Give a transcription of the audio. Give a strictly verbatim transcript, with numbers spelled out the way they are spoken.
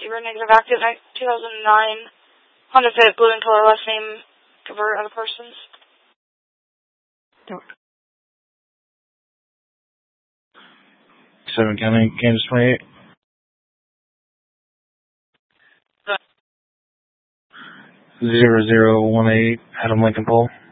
You were negative active two thousand nine Honda Fit, blue in color, last name, convert other persons. seven County, Kansas twenty-eight. Zero zero one eight, Adam Lincoln Pole.